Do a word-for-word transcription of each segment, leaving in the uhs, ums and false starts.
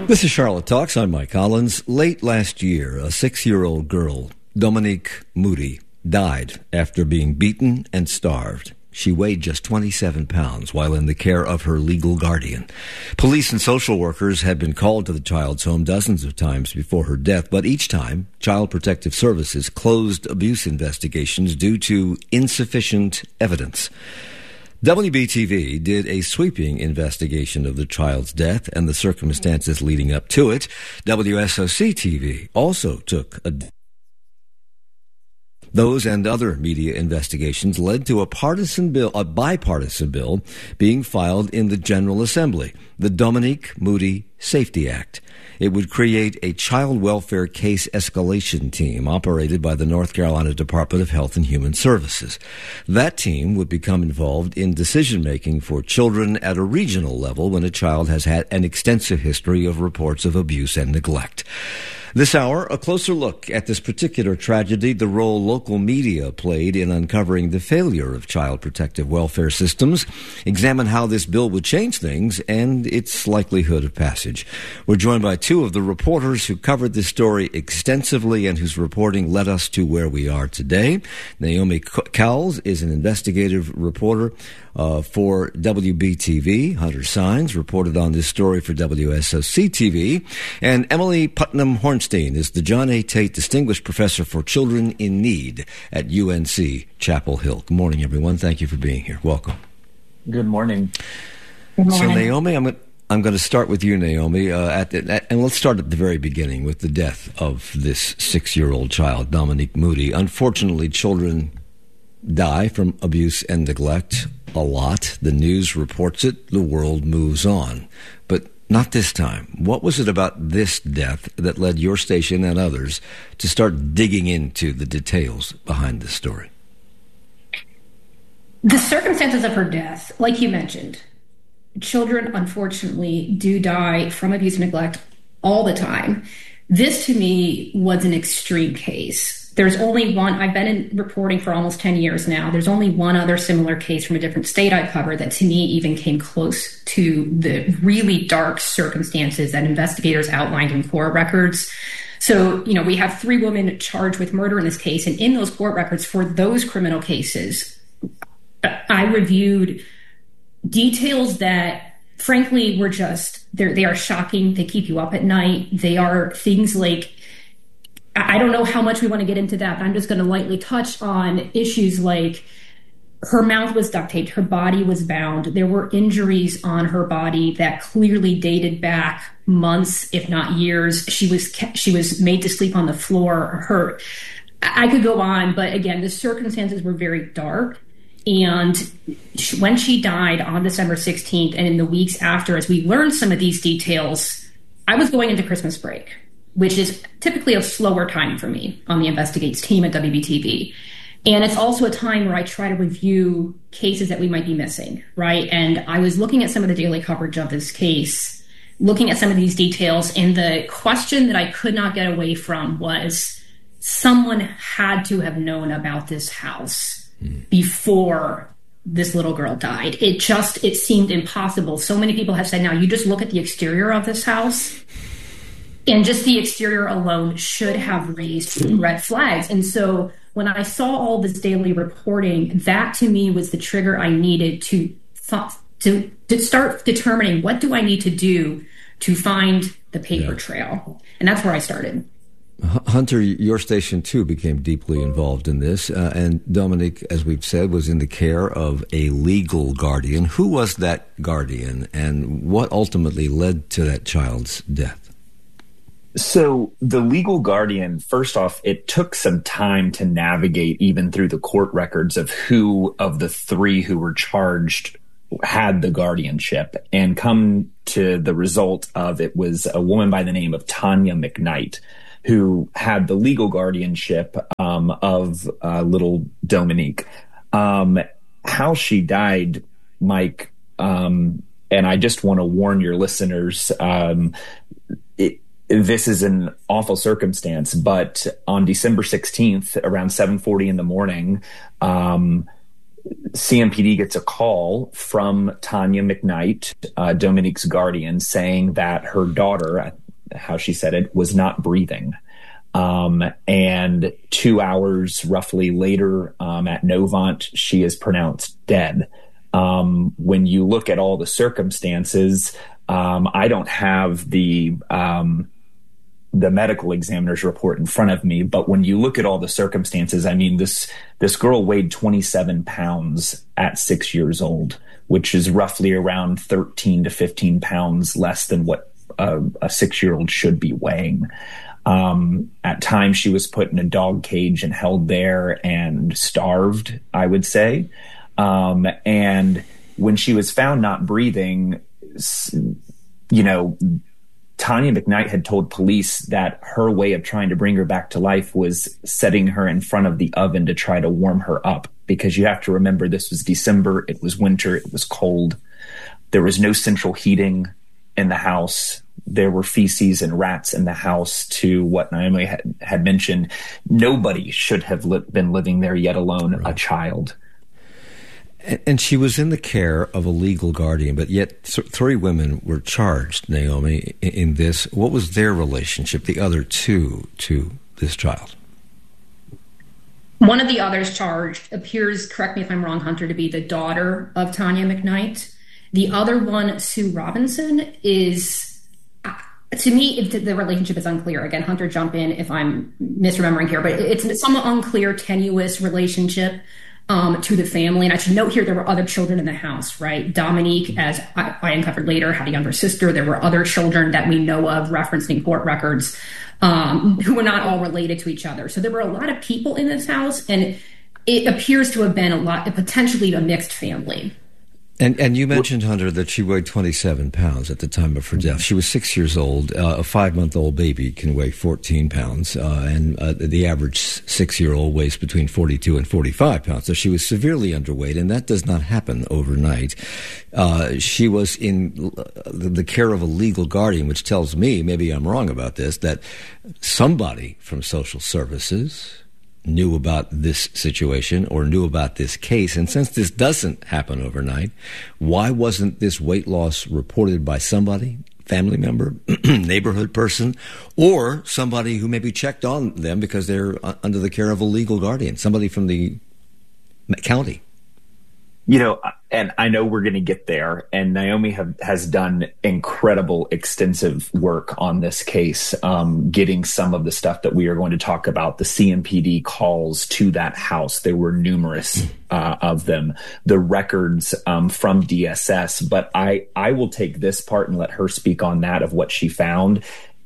This is Charlotte Talks. I'm Mike Collins. Late last year, a six-year-old girl, Dominique Moody, died after being beaten and starved. She weighed just twenty-seven pounds while in the care of her legal guardian. Police and social workers had been called to the child's home dozens of times before her death, but each time, Child Protective Services closed abuse investigations due to insufficient evidence. W B T V did a sweeping investigation of the child's death and the circumstances leading up to it. W S O C T V also took a... Those and other media investigations led to a partisan bill, a bipartisan bill being filed in the General Assembly, the Dominique Moody Safety Act. It would create a child welfare case escalation team operated by the North Carolina Department of Health and Human Services. That team would become involved in decision-making for children at a regional level when a child has had an extensive history of reports of abuse and neglect. This hour, a closer look at this particular tragedy, the role local media played in uncovering the failure of child protective welfare systems, examine how this bill would change things, and its likelihood of passage. We're joined by two of the reporters who covered this story extensively and whose reporting led us to where we are today. Naomi Cowles is an investigative reporter uh, for W B T V. Hunter Sines reported on this story for W S O C T V. And Emily Putnam-Hornstein is the John A. Tate Distinguished Professor for Children in Need at U N C Chapel Hill. Good morning, everyone. Thank you for being here. Welcome. Good morning. Good morning. So, Naomi, I'm going to I'm going to start with you, Naomi, uh, at the, at, and let's start at the very beginning with the death of this six-year-old child, Dominique Moody. Unfortunately, children die from abuse and neglect a lot. The news reports it. The world moves on. But not this time. What was it about this death that led your station and others to start digging into the details behind this story? The circumstances of her death, like you mentioned, children, unfortunately, do die from abuse and neglect all the time. This, to me, was an extreme case. There's only one. I've been in reporting for almost ten years now. There's only one other similar case from a different state I covered that, to me, even came close to the really dark circumstances that investigators outlined in court records. So, you know, we have three women charged with murder in this case. And in those court records for those criminal cases, I reviewed details that, frankly, were just, they are shocking. They keep you up at night. They are things like, I don't know how much we want to get into that, but I'm just going to lightly touch on issues like her mouth was duct taped, her body was bound. There were injuries on her body that clearly dated back months, if not years. She was she was made to sleep on the floor. Her, I could go on, but again, the circumstances were very dark. And when she died on December sixteenth, and in the weeks after, as we learned some of these details, I was going into Christmas break, which is typically a slower time for me on the Investigates team at W B T V. And it's also a time where I try to review cases that we might be missing, right? And I was looking at some of the daily coverage of this case, looking at some of these details, and the question that I could not get away from was someone had to have known about this house before this little girl died. It just, it seemed impossible. So many people have said, now you just look at the exterior of this house, and just the exterior alone should have raised red flags. And so when I saw all this daily reporting, that to me was the trigger I needed to th- to, to start determining, what do I need to do to find the paper yeah. trail? And that's where I started. Hunter, your station, too, became deeply involved in this. Uh, and Dominique, as we've said, was in the care of a legal guardian. Who was that guardian, and what ultimately led to that child's death? So the legal guardian, first off, it took some time to navigate even through the court records of who of the three who were charged had the guardianship, and come to the result of it was a woman by the name of Tanya McKnight, who had the legal guardianship um, of uh, little Dominique. Um, how she died, Mike, um, and I just want to warn your listeners, um, it, this is an awful circumstance, but on December sixteenth, around seven forty in the morning, um, C M P D gets a call from Tanya McKnight, uh, Dominique's guardian, saying that her daughter, how she said it, was not breathing. Um, and two hours roughly later, um, at Novant, she is pronounced dead. Um, when you look at all the circumstances, um, I don't have the, um, the medical examiner's report in front of me, but when you look at all the circumstances, I mean, this, this girl weighed twenty-seven pounds at six years old, which is roughly around thirteen to fifteen pounds less than what a, a six-year-old should be weighing. Um, at times she was put in a dog cage and held there and starved, I would say. Um, and when she was found not breathing, you know, Tanya McKnight had told police that her way of trying to bring her back to life was setting her in front of the oven to try to warm her up, because you have to remember this was December, it was winter, it was cold. There was no central heating in the house. There were feces and rats in the house, to what Naomi had, had mentioned. Nobody should have li- been living there, yet alone right. a child. And, and she was in the care of a legal guardian, but yet th- three women were charged, Naomi, in, in this. What was their relationship, the other two, to this child? One of the others charged appears, correct me if I'm wrong, Hunter, to be the daughter of Tanya McKnight. The other one, Sue Robinson, is, uh, to me, if the relationship is unclear. Again, Hunter, jump in if I'm misremembering here, but it's a somewhat unclear, tenuous relationship um, to the family. And I should note here, there were other children in the house, right? Dominique, as I, I uncovered later, had a younger sister. There were other children that we know of, referenced in court records, um, who were not all related to each other. So there were a lot of people in this house, and it appears to have been a lot, potentially a mixed family. And and you mentioned, Hunter, that she weighed twenty-seven pounds at the time of her death. She was six years old. Uh, a five-month-old baby can weigh fourteen pounds, uh, and uh, the average six-year-old weighs between forty-two and forty-five pounds. So she was severely underweight, and that does not happen overnight. Uh, she was in the care of a legal guardian, which tells me, maybe I'm wrong about this, that somebody from social services knew about this situation or knew about this case. And since this doesn't happen overnight, why wasn't this weight loss reported by somebody, family member, neighborhood person, or somebody who maybe checked on them because they're under the care of a legal guardian, somebody from the county? You know, and I know we're going to get there, and Naomi have, has done incredible, extensive work on this case, um, getting some of the stuff that we are going to talk about, the C M P D calls to that house. There were numerous uh, of them, the records um, from D S S, but I, I will take this part and let her speak on that of what she found.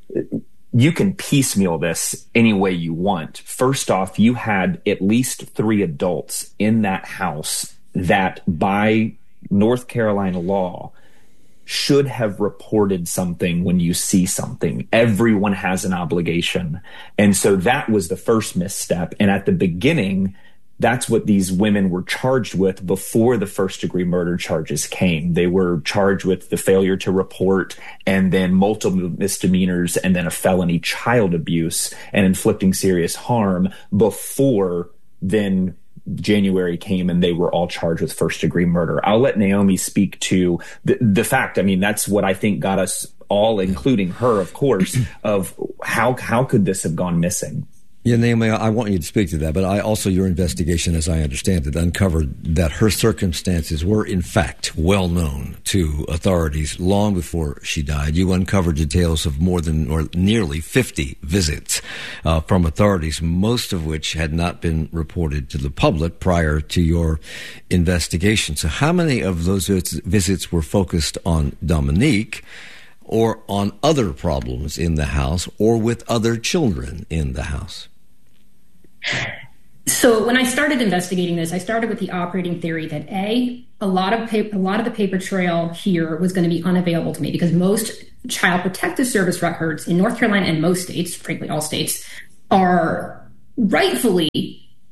You can piecemeal this any way you want. First off, you had at least three adults in that house that by North Carolina law should have reported something when you see something. Everyone has an obligation. And so that was the first misstep. And at the beginning, that's what these women were charged with before the first degree murder charges came. They were charged with the failure to report, and then multiple misdemeanors, and then a felony child abuse and inflicting serious harm before then January came and they were all charged with first degree murder. I'll let Naomi speak to the, the fact. I mean, that's what I think got us all, including her, of course, of how, how could this have gone missing? Yeah, Naomi, I want you to speak to that, but I also, your investigation, as I understand it, uncovered that her circumstances were, in fact, well known to authorities long before she died. You uncovered details of more than, or nearly fifty visits uh, from authorities, most of which had not been reported to the public prior to your investigation. So how many of those visits were focused on Dominique, or on other problems in the house, or with other children in the house? So when I started investigating this, I started with the operating theory that A, a lot of paper, a lot of the paper trail here was going to be unavailable to me, because most Child Protective Service records in North Carolina and most states, frankly all states, are rightfully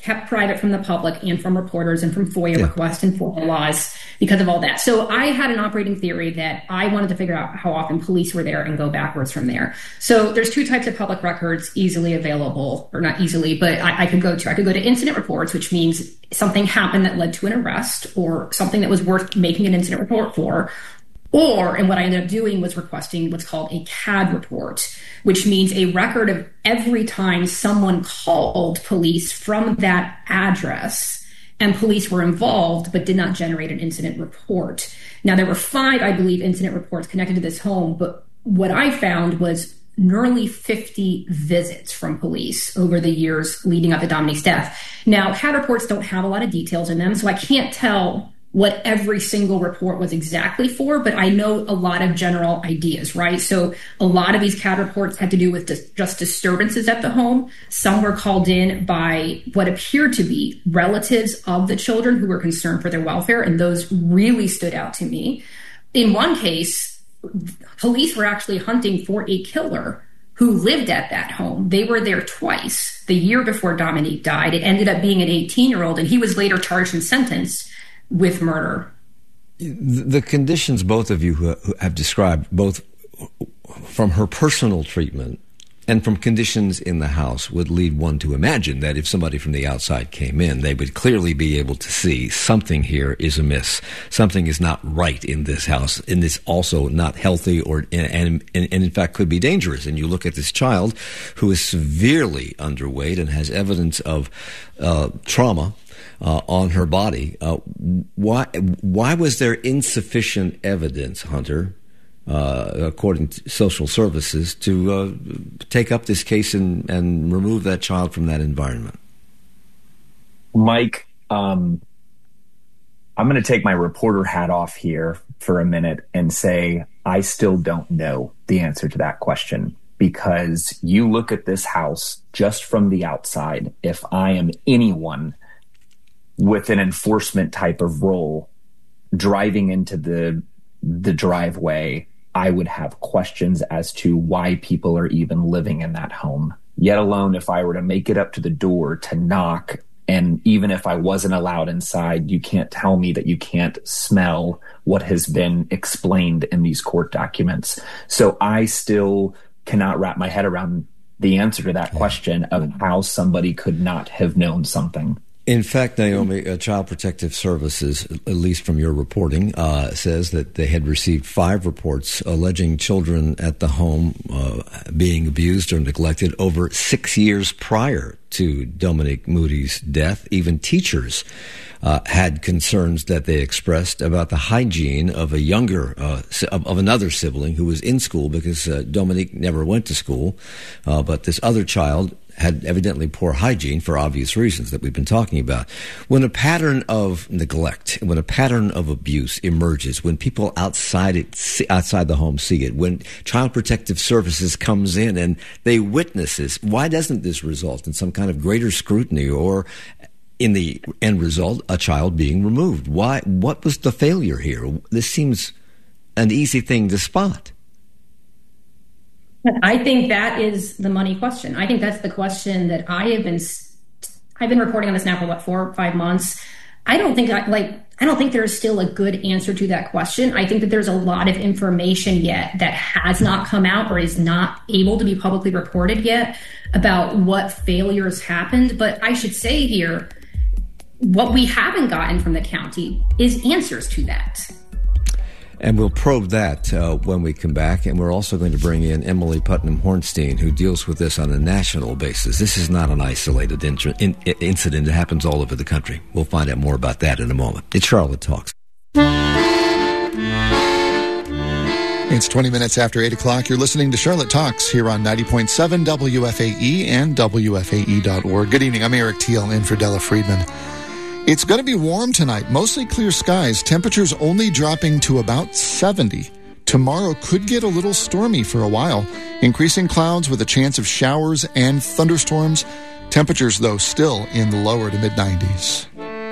kept private from the public and from reporters and from FOIA yeah. requests and FOIA laws because of all that. So I had an operating theory that I wanted to figure out how often police were there and go backwards from there. So there's two types of public records easily available, or not easily, but I, I could go to. I could go to incident reports, which means something happened that led to an arrest or something that was worth making an incident report for. Or, and what I ended up doing was requesting what's called a C A D report, which means a record of every time someone called police from that address and police were involved but did not generate an incident report. Now, there were five, I believe, incident reports connected to this home, but what I found was nearly fifty visits from police over the years leading up to Dominique's death. Now, C A D reports don't have a lot of details in them, so I can't tell what every single report was exactly for, but I know a lot of general ideas, right? So a lot of these C A D reports had to do with dis- just disturbances at the home. Some were called in by what appeared to be relatives of the children who were concerned for their welfare, and those really stood out to me. In one case, police were actually hunting for a killer who lived at that home. They were there twice. The year before Dominique died, it ended up being an eighteen-year-old, and he was later charged and sentenced with murder. The conditions both of you have described, both from her personal treatment and from conditions in the house, would lead one to imagine that if somebody from the outside came in, they would clearly be able to see something here is amiss. Something is not right in this house, and it's also not healthy, or and, and, and in fact could be dangerous. And you look at this child who is severely underweight and has evidence of uh, trauma Uh, on her body. Uh, why why was there insufficient evidence, Hunter, uh, according to social services, to uh, take up this case and, and remove that child from that environment? Mike, um, I'm going to take my reporter hat off here for a minute and say I still don't know the answer to that question, because you look at this house just from the outside. If I am anyone with an enforcement type of role driving into the the driveway, I would have questions as to why people are even living in that home, yet alone if I were to make it up to the door to knock. And even if I wasn't allowed inside, you can't tell me that you can't smell what has been explained in these court documents. So I still cannot wrap my head around the answer to that question of how somebody could not have known something. In fact, Naomi, uh, Child Protective Services, at least from your reporting, uh, says that they had received five reports alleging children at the home uh, being abused or neglected over six years prior to Dominique Moody's death. Even teachers uh, had concerns that they expressed about the hygiene of a younger, uh, of, of another sibling who was in school, because uh, Dominique never went to school, uh, but this other child had evidently poor hygiene for obvious reasons that we've been talking about. When a pattern of neglect, when a pattern of abuse emerges, when people outside it, outside the home see it, when Child Protective Services comes in and they witness this, why doesn't this result in some kind of greater scrutiny, or in the end result, a child being removed? Why? What was the failure here? This seems an easy thing to spot. I think that is the money question. I think that's the question that I have been, I've been reporting on this now for what, four or five months. I don't think I, like, I don't think there's still a good answer to that question. I think that there's a lot of information yet that has not come out or is not able to be publicly reported yet about what failures happened. But I should say here, what we haven't gotten from the county is answers to that. And we'll probe that uh, when we come back. And we're also going to bring in Emily Putnam-Hornstein, who deals with this on a national basis. This is not an isolated in- in- incident. It happens all over the country. We'll find out more about that in a moment. It's Charlotte Talks. It's twenty minutes after eight o'clock. You're listening to Charlotte Talks here on ninety point seven W F A E and W F A E dot org. Good evening. I'm Eric Thiel in for Della Friedman. It's going to be warm tonight, mostly clear skies, temperatures only dropping to about seventy. Tomorrow could get a little stormy for a while, increasing clouds with a chance of showers and thunderstorms. Temperatures, though, still in the lower to mid-nineties.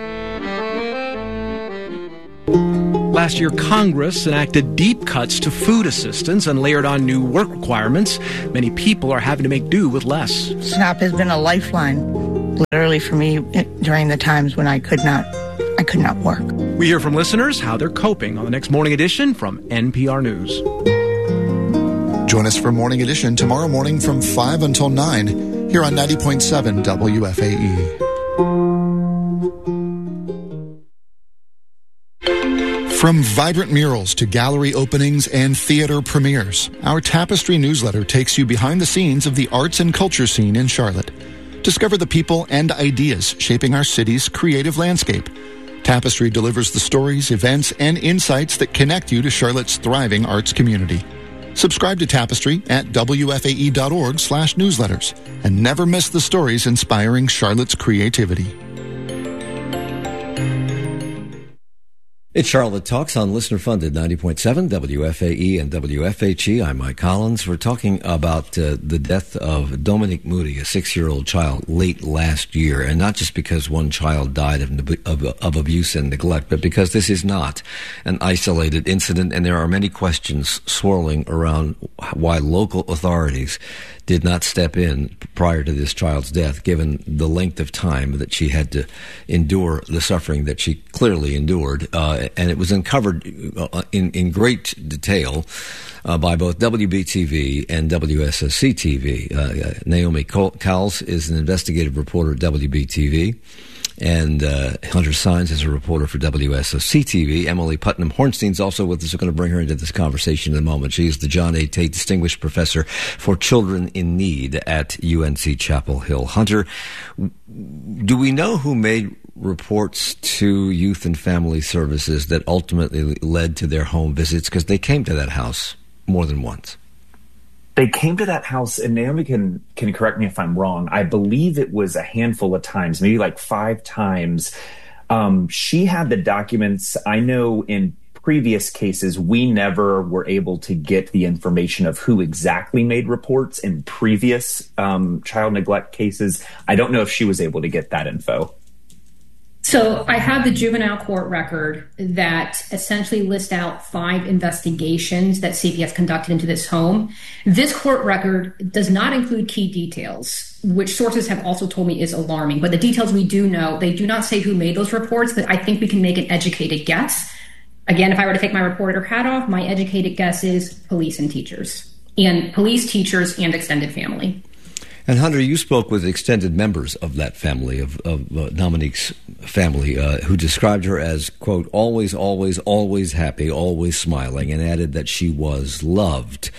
Last year, Congress enacted deep cuts to food assistance and layered on new work requirements. Many people are having to make do with less. SNAP has been a lifeline. literally for me during the times when I could not, I could not work. We hear from listeners how they're coping on the next Morning Edition from N P R News. Join us for Morning Edition tomorrow morning from five until nine here on ninety point seven W F A E. From vibrant murals to gallery openings and theater premieres, our Tapestry newsletter takes you behind the scenes of the arts and culture scene in Charlotte. Discover the people and ideas shaping our city's creative landscape. Tapestry delivers the stories, events, and insights that connect you to Charlotte's thriving arts community. Subscribe to Tapestry at W F A E dot org slash newsletters and never miss the stories inspiring Charlotte's creativity. It's Charlotte Talks on listener-funded ninety point seven W F A E and W F H E. I'm Mike Collins. We're talking about uh, the death of Dominique Moody, a six-year-old child, late last year. And not just because one child died of, of, of abuse and neglect, but because this is not an isolated incident. And there are many questions swirling around why local authorities did not step in prior to this child's death, given the length of time that she had to endure the suffering that she clearly endured. Uh, and it was uncovered uh, in, in great detail uh, by both W B T V and W S O C T V. Uh, Naomi Cowles is an investigative reporter at W B T V. And uh, Hunter Sines is a reporter for W S O C T V. Emily Putnam Hornstein's also with us. We're going to bring her into this conversation in a moment. She is the John A. Tate Distinguished Professor for Children in Need at U N C Chapel Hill. Hunter, do we know who made reports to Youth and Family Services that ultimately led to their home visits? Because they came to that house more than once. They came to that house, and Naomi can can correct me if I'm wrong. I believe it was a handful of times, maybe like five times. Um, she had the documents. I know in previous cases, we never were able to get the information of who exactly made reports in previous um, child neglect cases. I don't know if she was able to get that info. So I have the juvenile court record that essentially lists out five investigations that C P S conducted into this home. This court record does not include key details, which sources have also told me is alarming. But the details we do know, they do not say who made those reports, but I think we can make an educated guess. Again, if I were to take my reporter hat off, my educated guess is police and teachers, and police, teachers, and extended family. And Hunter, you spoke with extended members of that family, of, of uh, Dominique's family, uh, who described her as, quote, always, always, always happy, always smiling, and added that she was loved.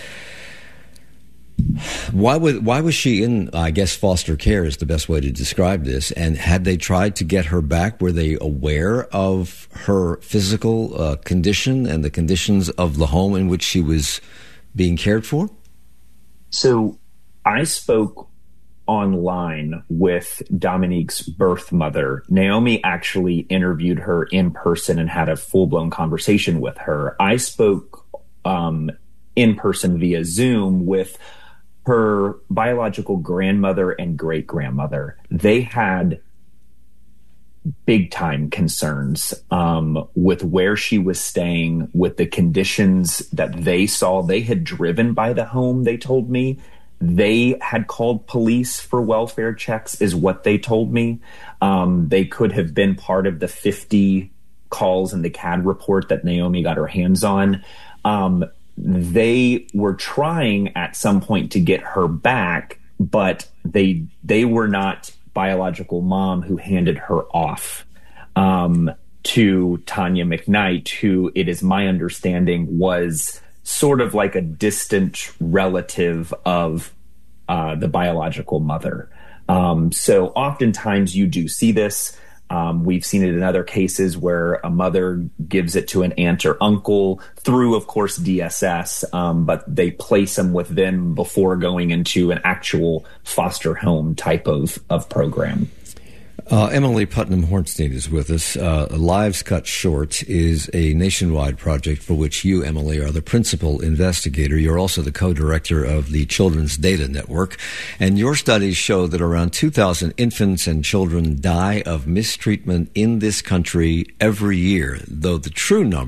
Why would why was she in, I guess, foster care is the best way to describe this, and had they tried to get her back? Were they aware of her physical uh, condition and the conditions of the home in which she was being cared for? So I spoke online with Dominique's birth mother. Naomi actually interviewed her in person and had a full-blown conversation with her. I spoke um, in person via Zoom with her biological grandmother and great-grandmother. They had big-time concerns um, with where she was staying, with the conditions that they saw. They had driven by the home, they told me. They had called police for welfare checks, is what they told me. Um, they could have been part of the fifty calls in the C A D report that Naomi got her hands on. Um, they were trying at some point to get her back, but they they were not biological mom who handed her off um, to Tanya McKnight, who it is my understanding was sort of like a distant relative of uh, the biological mother. Um, so oftentimes you do see this. Um, we've seen it in other cases where a mother gives it to an aunt or uncle through, of course, D S S, um, but they place them with them before going into an actual foster home type of, of program. Uh, Emily Putnam Hornstein is with us. Uh, Lives Cut Short is a nationwide project for which you, Emily, are the principal investigator. You're also the co-director of the Children's Data Network. And your studies show that around two thousand infants and children die of mistreatment in this country every year, though the true number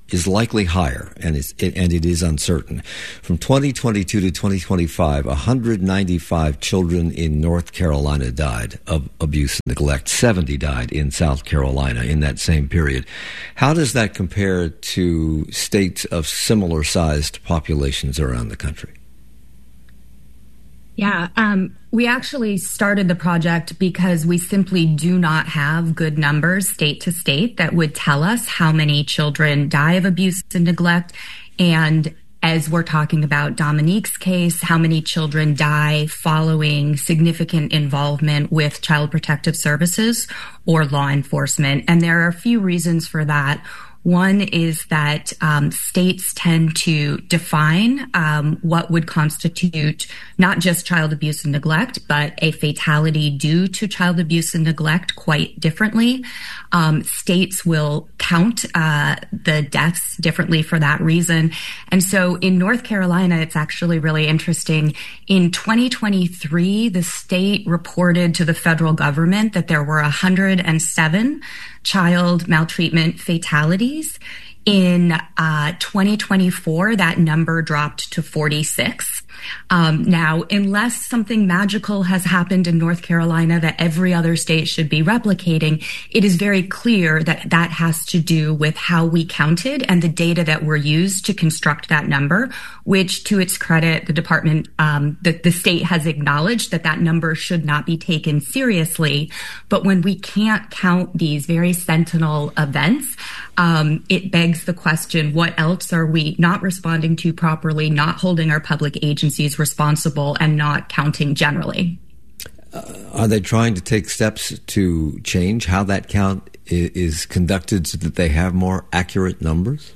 is likely higher, and it's, it, and it is uncertain. From twenty twenty-two to twenty twenty-five, one hundred ninety-five children in North Carolina died of abuse and neglect. seventy died in South Carolina in that same period. How does that compare to states of similar-sized populations around the country? Yeah, um, we actually started the project because we simply do not have good numbers state to state that would tell us how many children die of abuse and neglect. And as we're talking about Dominique's case, how many children die following significant involvement with Child Protective Services or law enforcement. And there are a few reasons for that. One is that um, states tend to define um, what would constitute not just child abuse and neglect, but a fatality due to child abuse and neglect quite differently. Um, states will count uh, the deaths differently for that reason. And so in North Carolina, it's actually really interesting. In twenty twenty-three, the state reported to the federal government that there were one hundred seven child maltreatment fatalities. In uh, twenty twenty-four, that number dropped to forty-six. Um, now, unless something magical has happened in North Carolina that every other state should be replicating, it is very clear that that has to do with how we counted and the data that were used to construct that number, which, to its credit, the department, um, the, the state has acknowledged that that number should not be taken seriously. But when we can't count these very sentinel events, um, it begs the question, what else are we not responding to properly, not holding our public agencies responsible, and not counting generally? Uh, are they trying to take steps to change how that count is, is conducted so that they have more accurate numbers?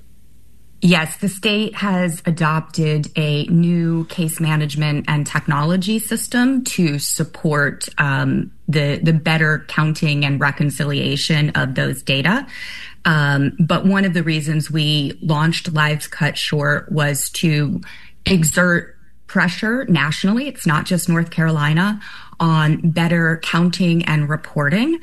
Yes, the state has adopted a new case management and technology system to support um, the, the better counting and reconciliation of those data. Um, but one of the reasons we launched Lives Cut Short was to exert pressure nationally, it's not just North Carolina, on better counting and reporting,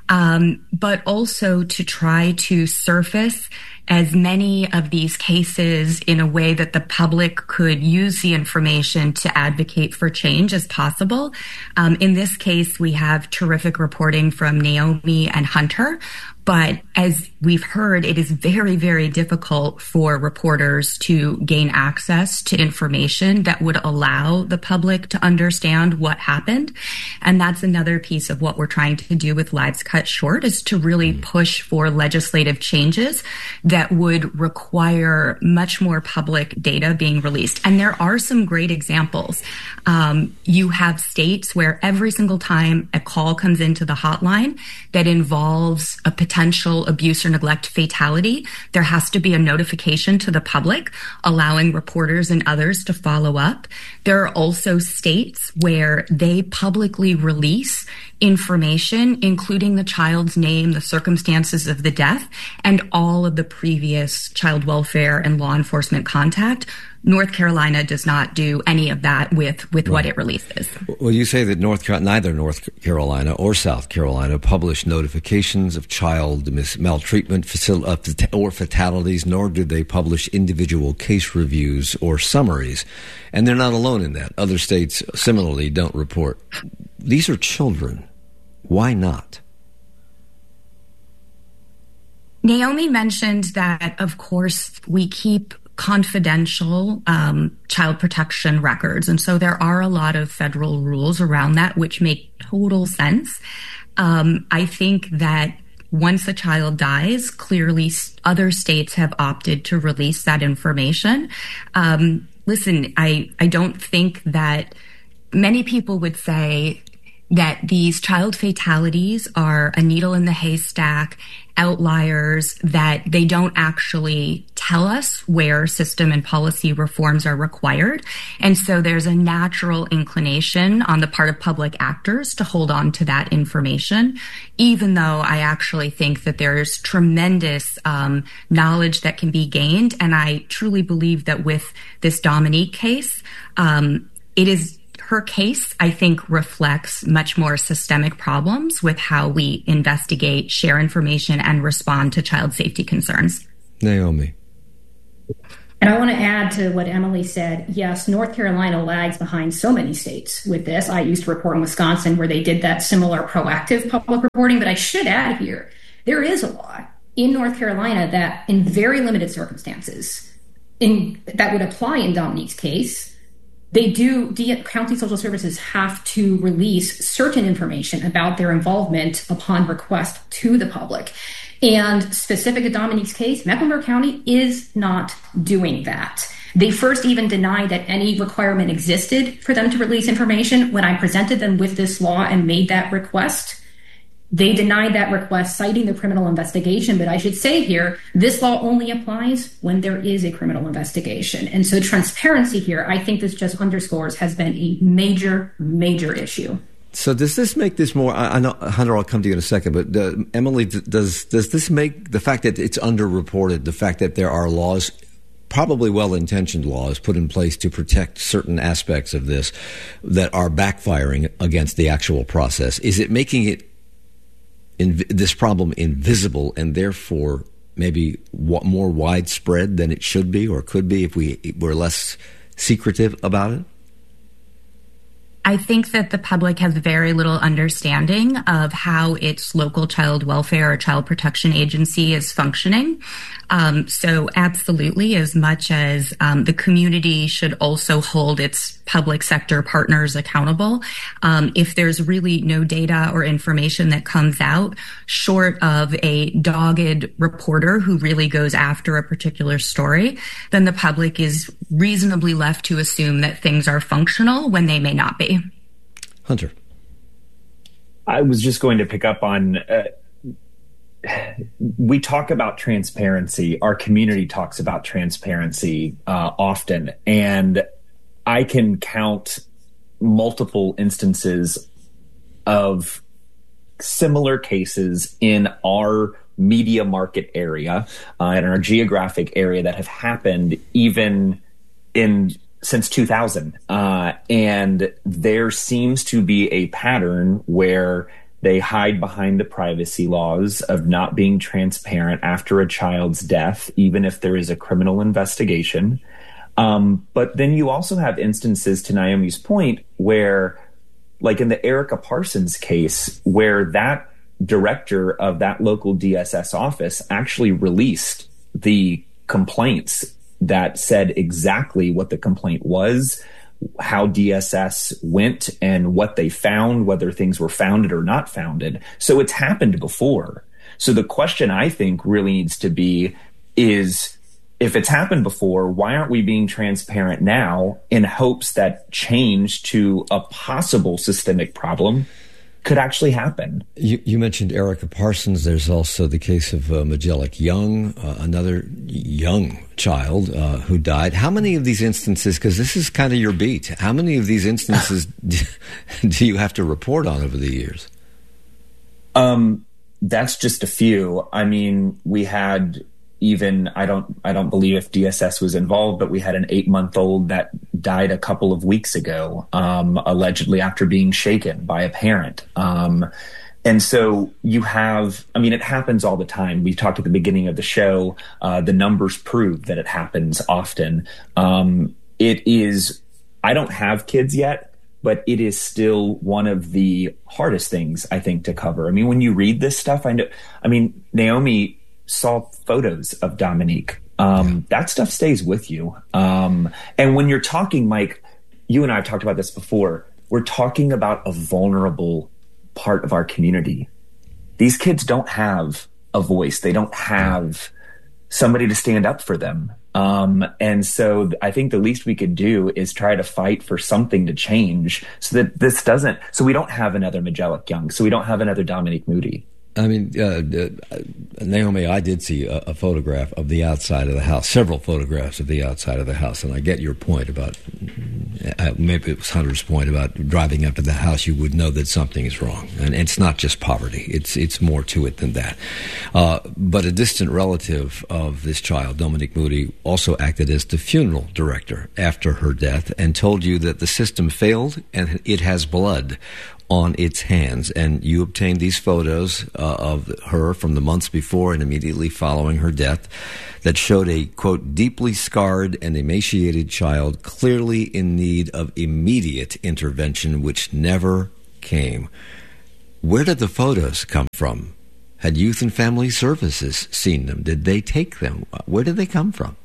um, but also to try to surface as many of these cases in a way that the public could use the information to advocate for change as possible. Um, in this case, we have terrific reporting from Naomi and Hunter. But as we've heard, it is very, very difficult for reporters to gain access to information that would allow the public to understand what happened. And that's another piece of what we're trying to do with Lives Cut Short, is to really push for legislative changes that would require much more public data being released. And there are some great examples. Um, you have states where every single time a call comes into the hotline that involves a potential potential abuse or neglect fatality, there has to be a notification to the public, allowing reporters and others to follow up. There are also states where they publicly release information, including the child's name, the circumstances of the death, and all of the previous child welfare and law enforcement contact. North Carolina does not do any of that with, with right. what it releases. Well, you say that North Car- neither North Carolina or South Carolina publish notifications of child mis- maltreatment facil- uh, or fatalities, nor do they publish individual case reviews or summaries. And they're not alone in that. Other states similarly don't report. These are children. Why not? Naomi mentioned that, of course, we keep confidential um, child protection records. And so there are a lot of federal rules around that, which make total sense. Um, I think that once a child dies, clearly other states have opted to release that information. Um, listen, I, I don't think that many people would say that these child fatalities are a needle in the haystack, outliers, that they don't actually tell us where system and policy reforms are required. And so there's a natural inclination on the part of public actors to hold on to that information, even though I actually think that there's tremendous um, knowledge that can be gained. And I truly believe that with this Dominique case, um, it is her case, I think, reflects much more systemic problems with how we investigate, share information, and respond to child safety concerns. Naomi. And I want to add to what Emily said. Yes, North Carolina lags behind so many states with this. I used to report in Wisconsin where they did that similar proactive public reporting. But I should add here, there is a law in North Carolina that in very limited circumstances, in that would apply in Dominique's case, they do, county social services have to release certain information about their involvement upon request to the public. And specific to Dominique's case, Mecklenburg County is not doing that. They first even denied that any requirement existed for them to release information. When I presented them with this law and made that request, they denied that request, citing the criminal investigation. But I should say here, this law only applies when there is a criminal investigation. And so transparency here, I think this just underscores, has been a major, major issue. So does this make this more, I, I know, Hunter, I'll come to you in a second, but uh, Emily, does does this make the fact that it's underreported, the fact that there are laws, probably well-intentioned laws, put in place to protect certain aspects of this that are backfiring against the actual process, is it making it in, this problem invisible and therefore maybe w- more widespread than it should be or could be if we were less secretive about it? I think that the public has very little understanding of how its local child welfare or child protection agency is functioning. Um, so absolutely, as much as um, the community should also hold its public sector partners accountable, um, if there's really no data or information that comes out, short of a dogged reporter who really goes after a particular story, then the public is reasonably left to assume that things are functional when they may not be. Hunter. I was just going to pick up on, uh, we talk about transparency. Our community talks about transparency uh, often. And I can count multiple instances of similar cases in our media market area, uh, in our geographic area that have happened even in since two thousand. Uh, and there seems to be a pattern where they hide behind the privacy laws of not being transparent after a child's death, even if there is a criminal investigation. Um, but then you also have instances, to Naomi's point, where, like in the Erica Parsons case, where that director of that local D S S office actually released the complaints that said exactly what the complaint was, how D S S went and what they found, whether things were founded or not founded. So it's happened before. So the question I think really needs to be is, if it's happened before, why aren't we being transparent now in hopes that change to a possible systemic problem could actually happen? You, you mentioned Erica Parsons. There's also the case of uh, Majelic Young, uh, another young child uh, who died. How many of these instances, because this is kind of your beat, how many of these instances do you have to report on over the years? Um, that's just a few. I mean, we had even, I don't, I don't believe if D S S was involved, but we had an eight month old that died a couple of weeks ago, um, allegedly after being shaken by a parent. Um, and so you have, I mean, it happens all the time. We talked at the beginning of the show, uh, the numbers prove that it happens often. Um, it is, I don't have kids yet, but it is still one of the hardest things, I think, to cover. I mean, when you read this stuff, I know, I mean, Naomi saw photos of Dominique. Um, that stuff stays with you. Um, and when you're talking, Mike, you and I have talked about this before, we're talking about a vulnerable part of our community. These kids don't have a voice. They don't have somebody to stand up for them. Um, and so I think the least we could do is try to fight for something to change so that this doesn't, so we don't have another Majelic Young, so we don't have another Dominique Moody. I mean, uh, uh, Naomi, I did see a, a photograph of the outside of the house, several photographs of the outside of the house, and I get your point about, uh, maybe it was Hunter's point about driving up to the house, you would know that something is wrong. And it's not just poverty. It's it's more to it than that. Uh, but a distant relative of this child, Dominique Moody, also acted as the funeral director after her death and told you that the system failed and it has blood. on its hands. And you obtained these photos uh, of her from the months before and immediately following her death that showed a, quote, deeply scarred and emaciated child clearly in need of immediate intervention, which never came. Where did the photos come from? Had Youth and Family Services seen them? Did they take them? Where did they come from?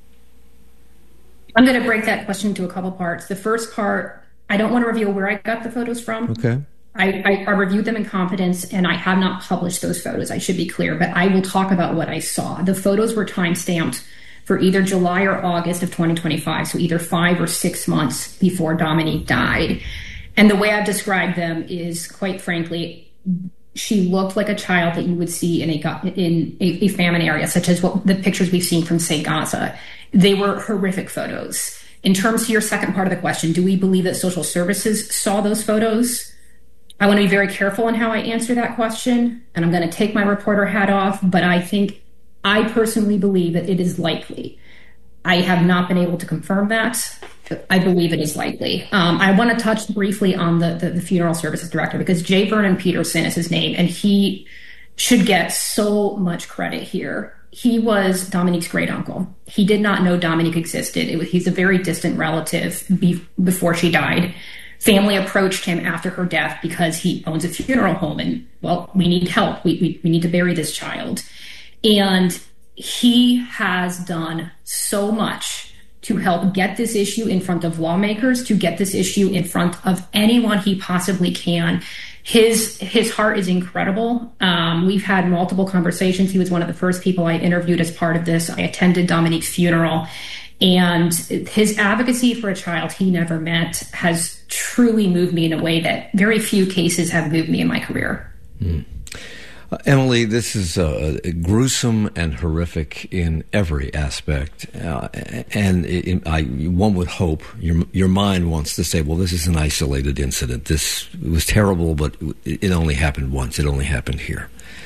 I'm going to break that question into a couple parts. The first part, I don't want to reveal where I got the photos from. Okay. I, I, I reviewed them in confidence, and I have not published those photos. I should be clear, but I will talk about what I saw. The photos were time-stamped for either July or August of twenty twenty-five, so either five or six months before Dominique died. And the way I've described them is, quite frankly, she looked like a child that you would see in a in a, a famine area, such as what the pictures we've seen from, say, Gaza. They were horrific photos. In terms of your second part of the question, do we believe that social services saw those photos? I want to be very careful in how I answer that question, and I'm going to take my reporter hat off, but I think I personally believe that it is likely. I have not been able to confirm that. I believe it is likely. Um, I want to touch briefly on the, the, the funeral services director, because J. Vernon Peterson is his name, and he should get so much credit here. He was Dominique's great uncle. He did not know Dominique existed. It was, he's a very distant relative be, before she died. Family approached him after her death because he owns a funeral home, and, well, we need help. We, we, we need to bury this child. And he has done so much to help get this issue in front of lawmakers, to get this issue in front of anyone he possibly can. His his heart is incredible. Um, we've had multiple conversations. He was one of the first people I interviewed as part of this. I attended Dominique's funeral. And his advocacy for a child he never met has truly moved me in a way that very few cases have moved me in my career. Mm. Uh, Emily, this is uh, gruesome and horrific in every aspect, uh, and it, it, I, one would hope your your mind wants to say, "Well, this is an isolated incident. This was terrible, but it only happened once. It only happened here."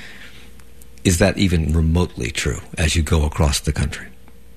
Is that even remotely true as you go across the country?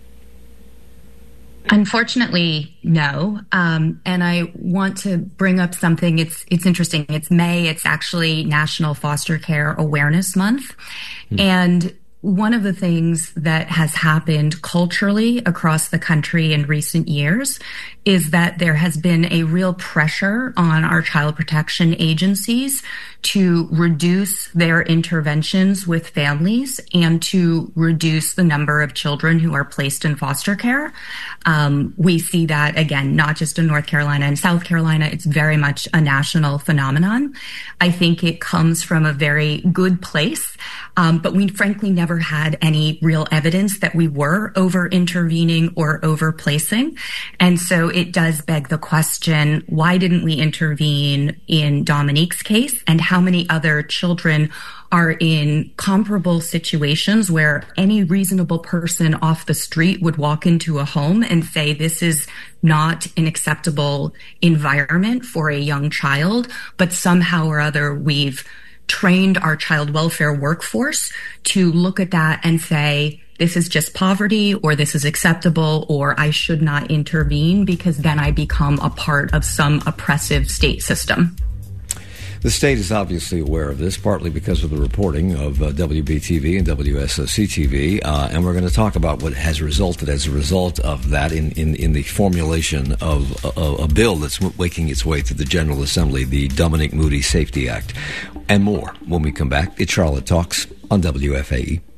Unfortunately, no. Um, and I want to bring up something. It's it's interesting. It's May. It's actually National Foster Care Awareness Month. Mm. And one of the things that has happened culturally across the country in recent years is that there has been a real pressure on our child protection agencies to reduce their interventions with families and to reduce the number of children who are placed in foster care. Um, we see that, again, not just in North Carolina and South Carolina. It's very much a national phenomenon. I think it comes from a very good place, um, but we frankly never had any real evidence that we were over-intervening or over-placing. And so it does beg the question, why didn't we intervene in Dominique's case? And how many other children are in comparable situations where any reasonable person off the street would walk into a home and say, this is not an acceptable environment for a young child, but somehow or other we've trained our child welfare workforce to look at that and say, this is just poverty, or this is acceptable, or I should not intervene because then I become a part of some oppressive state system. The state is obviously aware of this, partly because of the reporting of uh, W B T V and W S O C T V, uh, and we're going to talk about what has resulted as a result of that in, in, in the formulation of a, a bill that's making its way through the General Assembly, the Dominique Moody Safety Act, and more when we come back. It's Charlotte Talks on W F A E.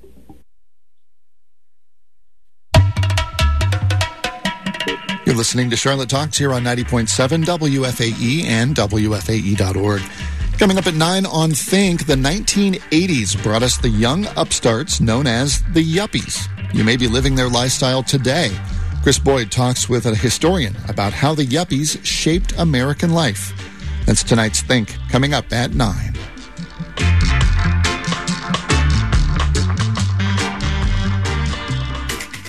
You're listening to Charlotte Talks here on ninety point seven W F A E and W F A E dot org. Coming up at nine on Think, the nineteen eighties brought us the young upstarts known as the Yuppies. You may be living their lifestyle today. Chris Boyd talks with a historian about how the Yuppies shaped American life. That's tonight's Think, coming up at nine.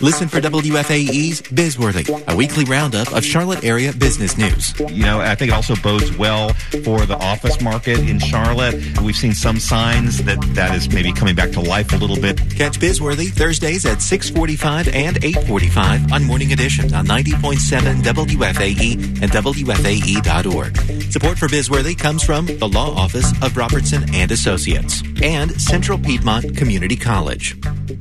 Listen for W F A E's Bizworthy, a weekly roundup of Charlotte area business news. You know, I think it also bodes well for the office market in Charlotte. We've seen some signs that that is maybe coming back to life a little bit. Catch Bizworthy Thursdays at six forty-five and eight forty-five on Morning Edition on ninety point seven W F A E and W F A E dot org. Support for Bizworthy comes from the Law Office of Robertson and Associates and Central Piedmont Community College.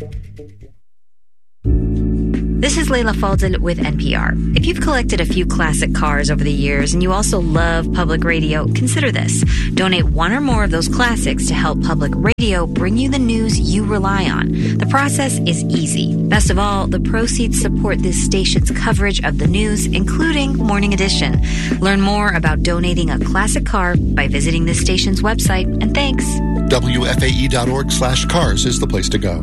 This is Layla Falden with N P R. If you've collected a few classic cars over the years and you also love public radio, consider this. Donate one or more of those classics to help public radio bring you the news you rely on. The process is easy. Best of all, the proceeds support this station's coverage of the news, including Morning Edition. Learn more about donating a classic car by visiting this station's website. And thanks. W F A E dot org slash cars is the place to go.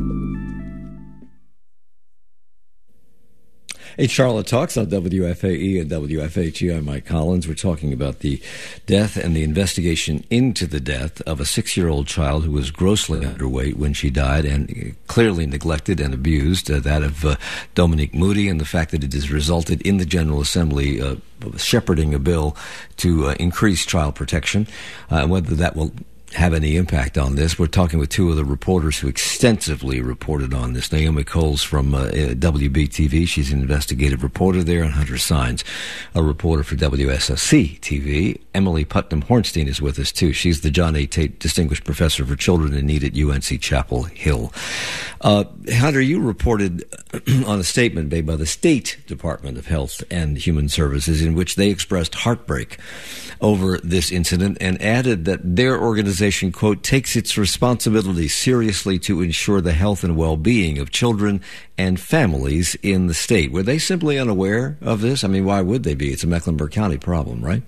It's Charlotte Talks on W F A E and W F H E. I'm Mike Collins. We're talking about the death and the investigation into the death of a six-year-old child who was grossly underweight when she died and clearly neglected and abused, uh, that of uh, Dominique Moody, and the fact that it has resulted in the General Assembly uh, shepherding a bill to uh, increase child protection, uh, and whether that will have any impact on this. We're talking with two of the reporters who extensively reported on this. Naomi Coles from uh, W B T V. She's an investigative reporter there, and Hunter Sines, a reporter for W S S C T V. Emily Putnam-Hornstein is with us, too. She's the John A. Tate Distinguished Professor for Children in Need at U N C Chapel Hill. Uh, Hunter, you reported on a statement made by the State Department of Health and Human Services in which they expressed heartbreak over this incident and added that their organization, quote, takes its responsibility seriously to ensure the health and well-being of children and families in the state. Were they simply unaware of this? I mean, why would they be? It's a Mecklenburg County problem, right?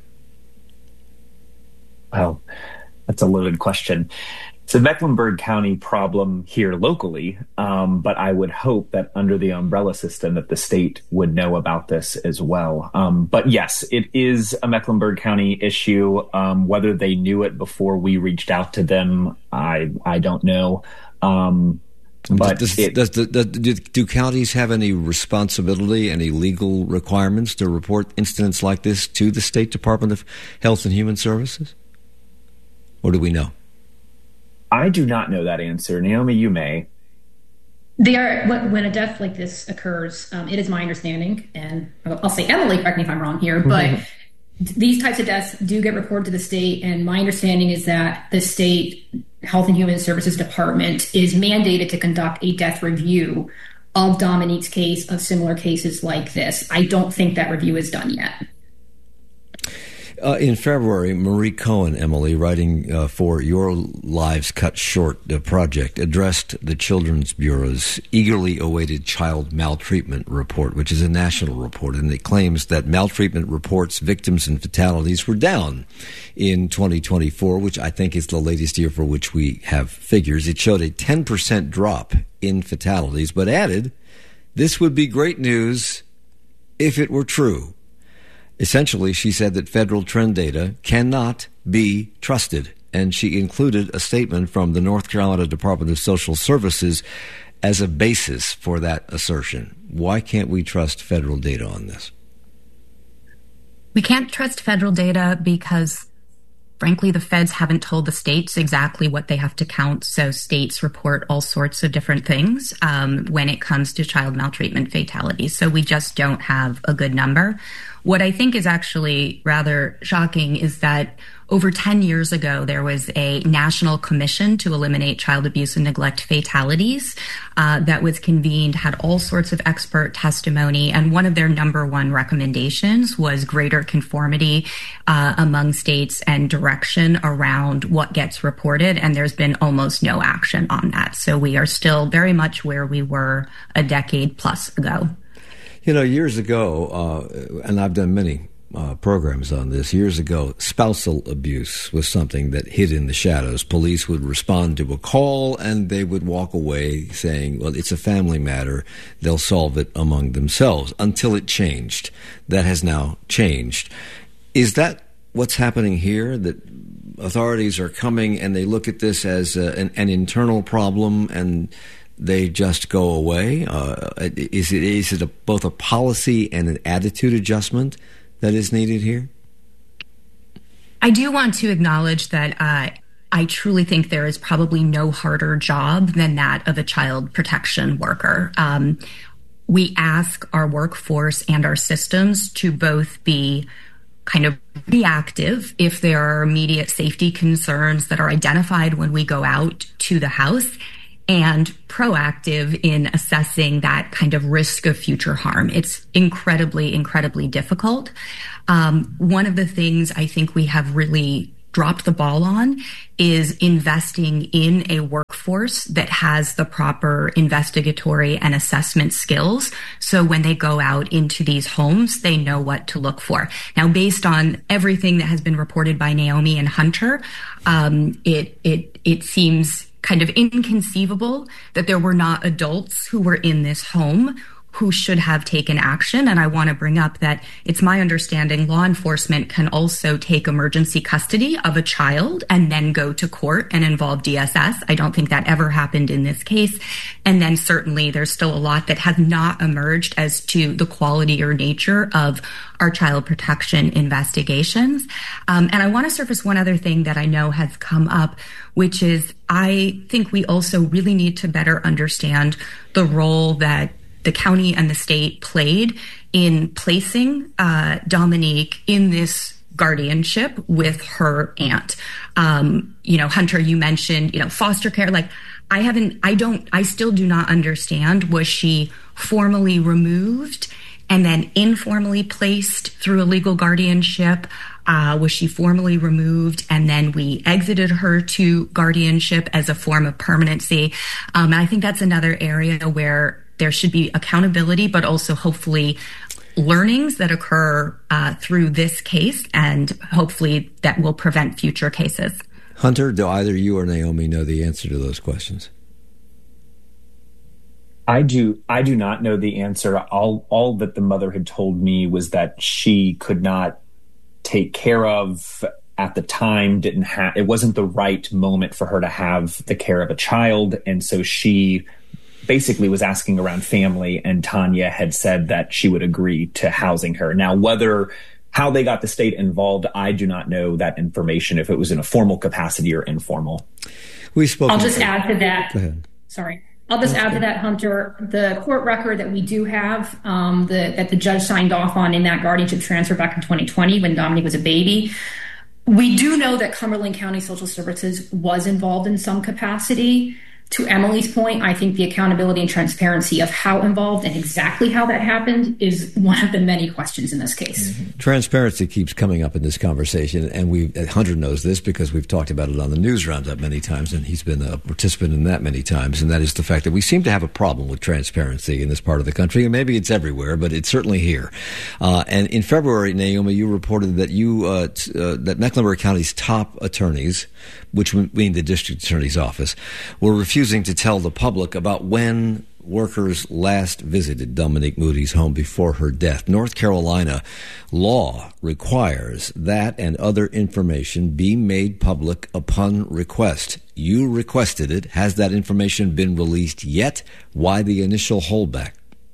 Well, that's a loaded question. It's a Mecklenburg County problem here locally, um, but I would hope that under the umbrella system that the state would know about this as well. Um, but yes, it is a Mecklenburg County issue. Um, whether they knew it before we reached out to them, I I don't know. Um, but does, it, does, does, does, do, do counties have any responsibility, any legal requirements to report incidents like this to the State Department of Health and Human Services? Or do we know? I do not know that answer. Naomi, you may. They are, when a death like this occurs, um, it is my understanding, and I'll say, Emily, correct me if I'm wrong here, but mm-hmm. these types of deaths do get reported to the state, and my understanding is that the state Health and Human Services Department is mandated to conduct a death review of Dominique's case, of similar cases like this. I don't think that review is done yet. Uh, in February, Marie Cohen, Emily, writing uh, for Your Lives Cut Short uh, project, addressed the Children's Bureau's eagerly awaited child maltreatment report, which is a national report, and it claims that maltreatment reports, victims, and fatalities were down in twenty twenty-four, which I think is the latest year for which we have figures. It showed a ten percent drop in fatalities, but added, this would be great news if it were true. Essentially, she said that federal trend data cannot be trusted, and she included a statement from the North Carolina Department of Social Services as a basis for that assertion. Why can't we trust federal data on this? We can't trust federal data because, frankly, the feds haven't told the states exactly what they have to count, so states report all sorts of different things um, when it comes to child maltreatment fatalities. So we just don't have a good number. What I think is actually rather shocking is that over ten years ago, there was a national commission to eliminate child abuse and neglect fatalities uh, that was convened, had all sorts of expert testimony, and one of their number one recommendations was greater conformity uh, among states and direction around what gets reported, and there's been almost no action on that. So we are still very much where we were a decade plus ago. You know, years ago, uh, and I've done many uh, programs on this, years ago, spousal abuse was something that hid in the shadows. Police would respond to a call and they would walk away saying, well, it's a family matter. They'll solve it among themselves, until it changed. That has now changed. Is that what's happening here, that authorities are coming and they look at this as a, an, an internal problem and they just go away? Uh, is it is it a, both a policy and an attitude adjustment that is needed here? I do want to acknowledge that uh, I truly think there is probably no harder job than that of a child protection worker. Um, we ask our workforce and our systems to both be kind of reactive if there are immediate safety concerns that are identified when we go out to the house, and proactive in assessing that kind of risk of future harm. It's incredibly, incredibly difficult. Um, one of the things I think we have really dropped the ball on is investing in a workforce that has the proper investigatory and assessment skills. So when they go out into these homes, they know what to look for. Now, based on everything that has been reported by Naomi and Hunter, um, it, it, it seems kind of inconceivable that there were not adults who were in this home who should have taken action. And I want to bring up that it's my understanding law enforcement can also take emergency custody of a child and then go to court and involve D S S. I don't think that ever happened in this case. And then certainly there's still a lot that has not emerged as to the quality or nature of our child protection investigations. Um, and I want to surface one other thing that I know has come up, which is I think we also really need to better understand the role that the county and the state played in placing uh, Dominique in this guardianship with her aunt. Um, you know, Hunter, you mentioned, you know, foster care. Like, I haven't, I don't, I still do not understand. Was she formally removed and then informally placed through a legal guardianship? Uh, was she formally removed and then we exited her to guardianship as a form of permanency? Um, and I think that's another area where there should be accountability, but also hopefully learnings that occur uh, through this case, and hopefully that will prevent future cases. Hunter, do either you or Naomi know the answer to those questions? I do. I do not know the answer. All all that the mother had told me was that she could not take care of at the time. Didn't have. It wasn't the right moment for her to have the care of a child, and so she basically was asking around family, and Tanya had said that she would agree to housing her. Now, whether how they got the state involved, I do not know that information, if it was in a formal capacity or informal. We spoke. I'll just add to that. Go ahead. Sorry. I'll just add to that, Hunter, the court record that we do have, um, the, that the judge signed off on in that guardianship transfer back in twenty twenty when Dominique was a baby. We do know that Cumberland County Social Services was involved in some capacity. To Emily's point, I think the accountability and transparency of how involved and exactly how that happened is one of the many questions in this case. Mm-hmm. Transparency keeps coming up in this conversation, and we Hunter knows this because we've talked about it on the news roundup many times, and he's been a participant in that many times, and that is the fact that we seem to have a problem with transparency in this part of the country, and maybe it's everywhere, but it's certainly here. Uh, and in February, Naomi, you reported that you uh, t- uh, that Mecklenburg County's top attorneys, which mean the district attorney's office, were refusing to tell the public about when workers last visited Dominique Moody's home before her death. North Carolina law requires that and other information be made public upon request. You requested it. Has that information been released yet? Why the initial holdback?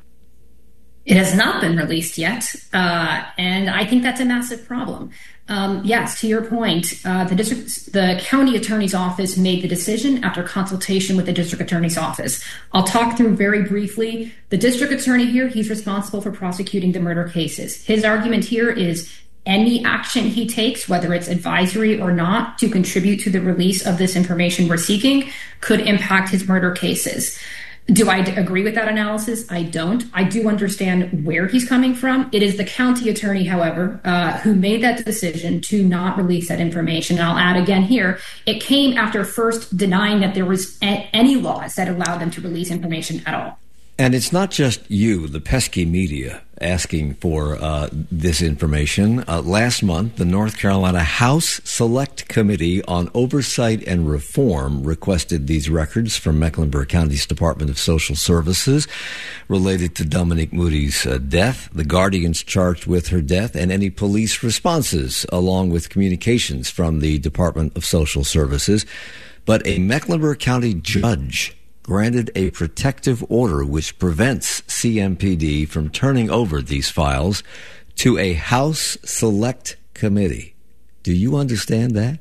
It has not been released yet, uh, and I think that's a massive problem. Um, yes, to your point, uh, the district, the county attorney's office made the decision after consultation with the district attorney's office. I'll talk through very briefly. The district attorney here, he's responsible for prosecuting the murder cases. His argument here is any action he takes, whether it's advisory or not, to contribute to the release of this information we're seeking could impact his murder cases. Do I agree with that analysis? I don't. I do understand where he's coming from. It is the county attorney, however, uh, who made that decision to not release that information. And I'll add again here, it came after first denying that there was a- any laws that allowed them to release information at all. And it's not just you, the pesky media, asking for uh, this information. Uh, last month, the North Carolina House Select Committee on Oversight and Reform requested these records from Mecklenburg County's Department of Social Services related to Dominique Moody's uh, death, the guardians charged with her death, and any police responses, along with communications from the Department of Social Services. But a Mecklenburg County judge granted a protective order which prevents C M P D from turning over these files to a House Select Committee. Do you understand that?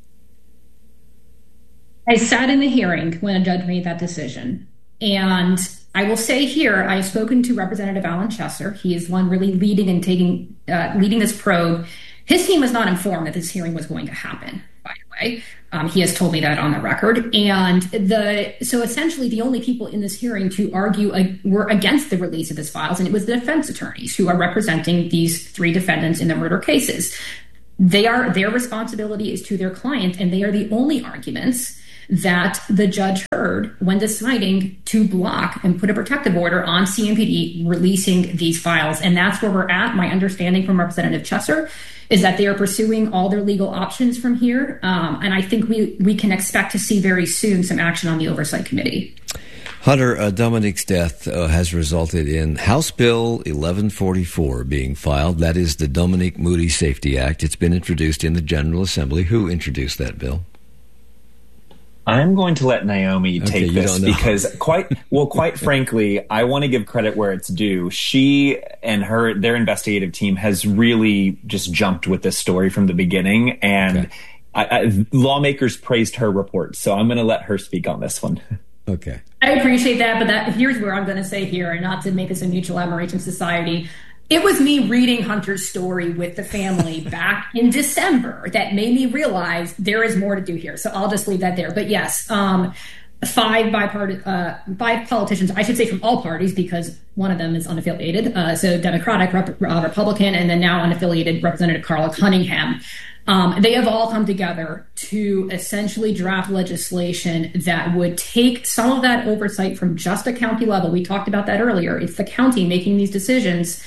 I sat in the hearing when a judge made that decision. And I will say here, I've spoken to Representative Alan Chesser. He is one really leading and taking, uh, leading this probe. His team was not informed that this hearing was going to happen, by the way. Um, he has told me that on the record. And the so essentially the only people in this hearing to argue uh, were against the release of these files, and it was the defense attorneys who are representing these three defendants in the murder cases. They are their responsibility is to their client, and they are the only arguments that the judge heard when deciding to block and put a protective order on C M P D releasing these files. And that's where we're at. My understanding from Representative Chesser is that they are pursuing all their legal options from here. Um, and I think we, we can expect to see very soon some action on the Oversight Committee. Hunter, uh, Dominique's death uh, has resulted in House Bill eleven forty-four being filed. That is the Dominique Moody Safety Act. It's been introduced in the General Assembly. Who introduced that bill? I'm going to let Naomi take okay, this because quite, well, quite frankly, I want to give credit where it's due. She and her, their investigative team has really just jumped with this story from the beginning, and okay. I, I, lawmakers praised her report. So I'm going to let her speak on this one. Okay. I appreciate that, but that here's where I'm going to say here, and not to make this a mutual admiration society. It was me reading Hunter's story with the family back in December that made me realize there is more to do here. So I'll just leave that there. But yes, um, five bipartisan, uh, five politicians, I should say from all parties, because one of them is unaffiliated. Uh, so Democratic, Rep- uh, Republican, and then now unaffiliated Representative Carla Cunningham. Um, they have all come together to essentially draft legislation that would take some of that oversight from just a county level. We talked about that earlier. It's the county making these decisions,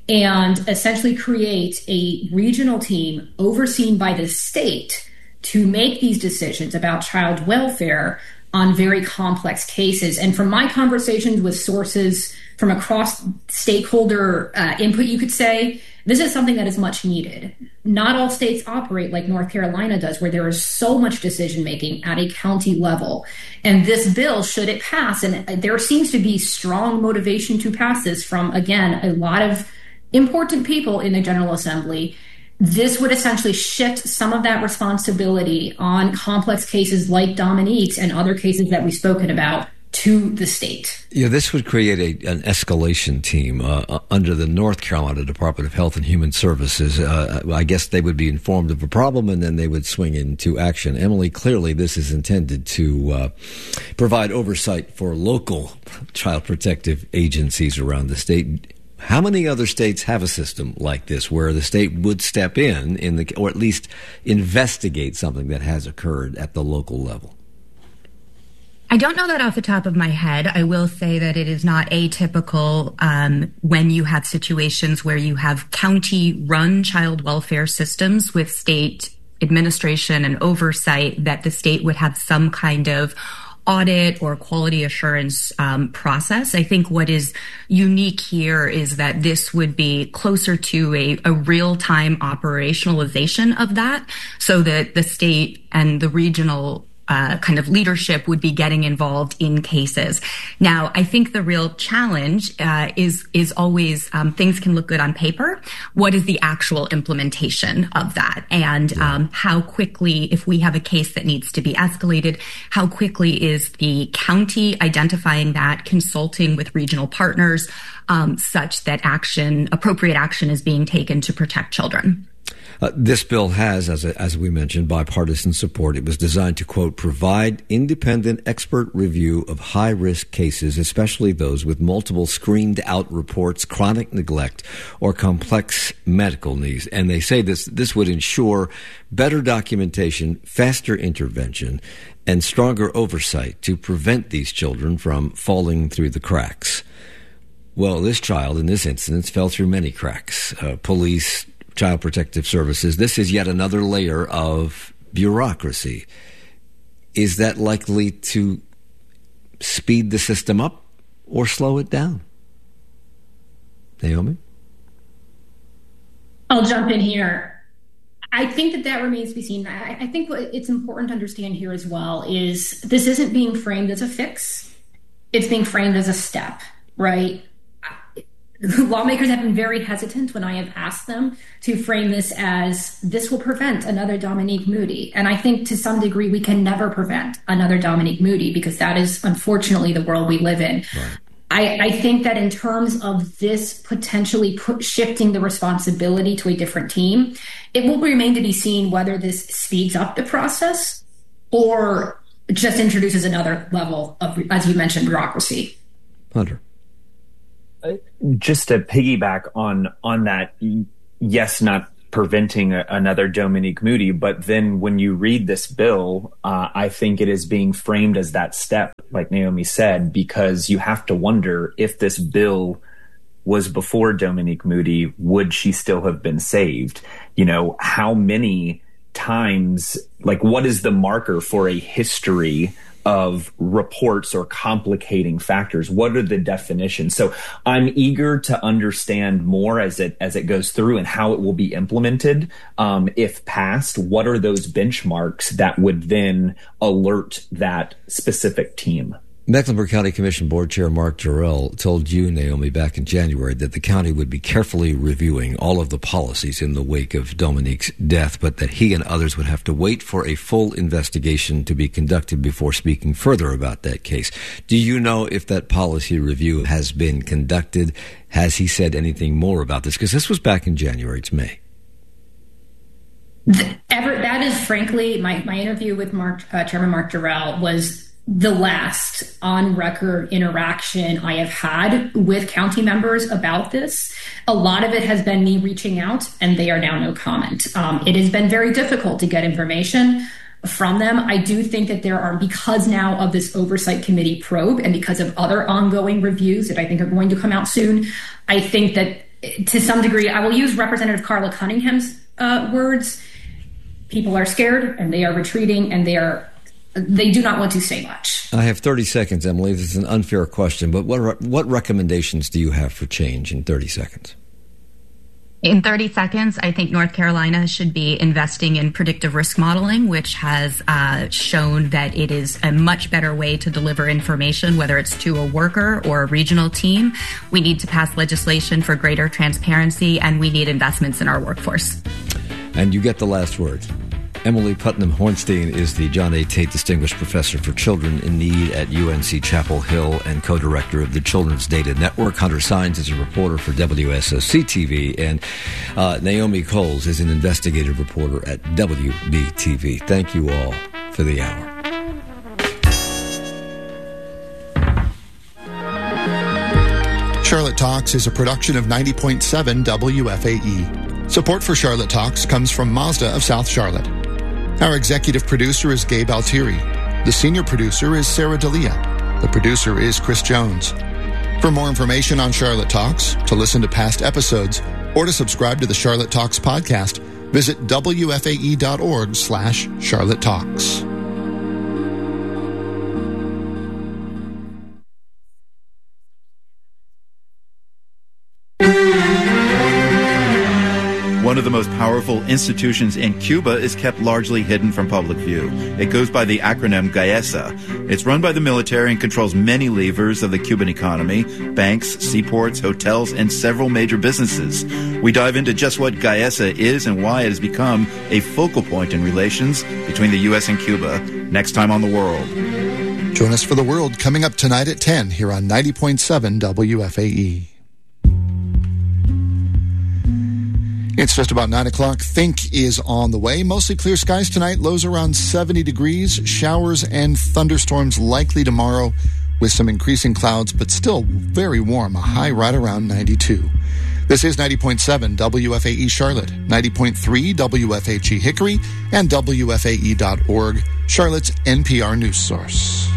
and essentially create a regional team overseen by the state to make these decisions about child welfare on very complex cases. And from my conversations with sources from across stakeholder uh, input, you could say, this is something that is much needed. Not all states operate like North Carolina does, where there is so much decision-making at a county level. And this bill, should it pass, and there seems to be strong motivation to pass this from, again, a lot of important people in the General Assembly, this would essentially shift some of that responsibility on complex cases like Dominique's and other cases that we've spoken about to the state. Yeah, this would create a, an escalation team uh, under the North Carolina Department of Health and Human Services. Uh, I guess they would be informed of a problem and then they would swing into action. Emily, clearly this is intended to uh, provide oversight for local child protective agencies around the state. How many other states have a system like this where the state would step in, in the, or at least investigate something that has occurred at the local level? I don't know that off the top of my head. I will say that it is not atypical um, when you have situations where you have county-run child welfare systems with state administration and oversight, that the state would have some kind of audit or quality assurance um, process. I think what is unique here is that this would be closer to a, a real-time operationalization of that, so that the state and the regional Uh, kind of leadership would be getting involved in cases. Now, I think the real challenge uh, is is always um, things can look good on paper. What is the actual implementation of that? And um, how quickly, if we have a case that needs to be escalated, how quickly is the county identifying that, consulting with regional partners, um, such that action, appropriate action is being taken to protect children? Uh, this bill has, as, a, as we mentioned, bipartisan support. It was designed to, quote, provide independent expert review of high-risk cases, especially those with multiple screened-out reports, chronic neglect, or complex medical needs. And they say this, this would ensure better documentation, faster intervention, and stronger oversight to prevent these children from falling through the cracks. Well, this child, in this instance, fell through many cracks. Uh, police, Child Protective Services. This is yet another layer of bureaucracy. Is that likely to speed the system up or slow it down? Naomi? I'll jump in here. I think that that remains to be seen. I, I think what it's important to understand here as well is this isn't being framed as a fix. it's being framed as a step, right? Lawmakers have been very hesitant when I have asked them to frame this as this will prevent another Dominique Moody. And I think to some degree we can never prevent another Dominique Moody because that is unfortunately the world we live in. Right. I, I think that in terms of this potentially put, shifting the responsibility to a different team, it will remain to be seen whether this speeds up the process or just introduces another level of, as you mentioned, bureaucracy. Hunter. Just to piggyback on on that, yes, not preventing a, another Dominique Moody, but then when you read this bill, uh, I think it is being framed as that step, like Naomi said, because you have to wonder if this bill was before Dominique Moody, would she still have been saved? You know, how many times, like what is the marker for a history of reports or complicating factors? What are the definitions? So I'm eager to understand more as it as it goes through and how it will be implemented. Um, if passed, what are those benchmarks that would then alert that specific team? Mecklenburg County Commission Board Chair Mark Jarrell told you, Naomi, back in January that the county would be carefully reviewing all of the policies in the wake of Dominique's death, but that he and others would have to wait for a full investigation to be conducted before speaking further about that case. Do you know if that policy review has been conducted? Has he said anything more about this? Because this was back in January. It's May. Ever, that is, frankly, my, my interview with Mark, uh, Chairman Mark Jarrell was the last on-record interaction I have had with county members about this. A lot of it has been me reaching out, and they are now no comment. Um, it has been very difficult to get information from them. I do think that there are, because now of this oversight committee probe and because of other ongoing reviews that I think are going to come out soon, I think that to some degree, I will use Representative Carla Cunningham's uh, words, people are scared and they are retreating and they are They do not want to say much. I have thirty seconds, Emily. This is an unfair question, but what re- what recommendations do you have for change in thirty seconds? In thirty seconds, I think North Carolina should be investing in predictive risk modeling, which has uh, shown that it is a much better way to deliver information, whether it's to a worker or a regional team. We need to pass legislation for greater transparency, and we need investments in our workforce. And you get the last word. Emily Putnam Hornstein is the John A. Tate Distinguished Professor for Children in Need at U N C Chapel Hill and co-director of the Children's Data Network. Hunter Sines is a reporter for W S O C T V, and uh, Naomi Coles is an investigative reporter at W B T V. Thank you all for the hour. Charlotte Talks is a production of ninety point seven W F A E. Support for Charlotte Talks comes from Mazda of South Charlotte. Our executive producer is Gabe Altieri. The senior producer is Sarah D'Elia. The producer is Chris Jones. For more information on Charlotte Talks, to listen to past episodes, or to subscribe to the Charlotte Talks podcast, visit W F A E dot org slash Charlotte Talks. One of the most powerful institutions in Cuba is kept largely hidden from public view. It goes by the acronym GAESA. It's run by the military and controls many levers of the Cuban economy, banks, seaports, hotels, and several major businesses. We dive into just what GAESA is and why it has become a focal point in relations between the U S and Cuba. Next time on The World. Join us for The World coming up tonight at ten here on ninety point seven W F A E. It's just about nine o'clock. Think is on the way. Mostly clear skies tonight. Lows around seventy degrees. Showers and thunderstorms likely tomorrow with some increasing clouds, but still very warm. A high right around ninety-two. This is ninety point seven W F A E Charlotte, ninety point three W F H E Hickory, and W F A E dot org, Charlotte's N P R news source.